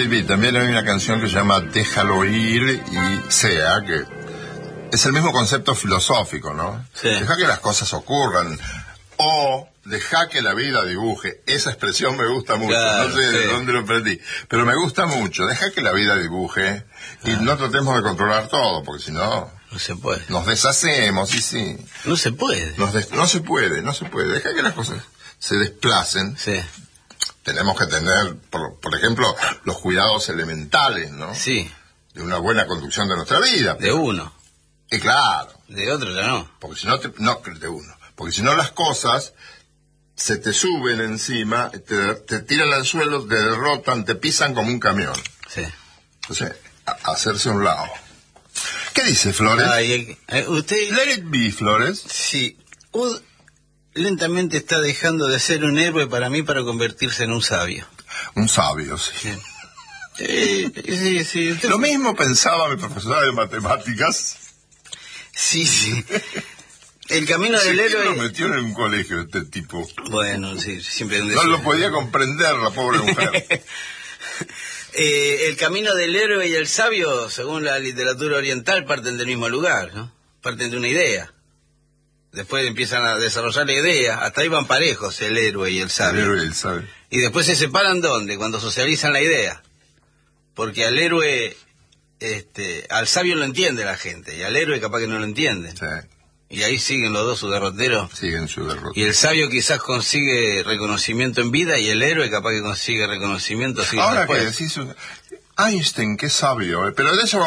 Let It Be. También hay una canción que se llama Déjalo ir y sea, que es el mismo concepto filosófico, ¿no? Sí. Deja que las cosas ocurran. O deja que la vida dibuje. Esa expresión me gusta mucho. Claro, no sé de sí. dónde lo aprendí. Pero me gusta mucho. Deja que la vida dibuje. Y no tratemos de controlar todo, porque si no, No se puede. nos deshacemos. Y sí. No se puede. No se puede. Deja que las cosas se desplacen. Sí. Tenemos que tener, por ejemplo, los cuidados elementales, ¿no? Sí. De una buena conducción de nuestra vida. De uno. Y claro. De otro ya no. Porque si no, de uno. Porque si no las cosas se te suben encima, te tiran al suelo, te derrotan, te pisan como un camión. Sí. Entonces, hacerse a un lado. ¿Qué dice Flores? Ay, usted... Let it be, Flores. Sí. Lentamente está dejando de ser un héroe para mí para convertirse en un sabio. Un sabio, sí. Sí. Lo mismo pensaba mi profesora de matemáticas. Sí. El camino del ¿Quién héroe... lo metió en un colegio este tipo? Bueno, sí, siempre... No lo podía comprender la pobre mujer. El camino del héroe y el sabio, según la literatura oriental, parten del mismo lugar, ¿no? Parten de una idea. Después empiezan a desarrollar la idea. Hasta ahí van parejos, el héroe y el sabio. El héroe y el sabio. Y después se separan, ¿dónde? Cuando socializan la idea. Porque al héroe... al sabio lo entiende la gente, y al héroe capaz que no lo entiende. Sí. Y ahí siguen los dos su derrotero. Siguen su derrota. Y el sabio quizás consigue reconocimiento en vida, y el héroe capaz que consigue reconocimiento así Ahora que después. decís, Einstein, qué sabio, pero de eso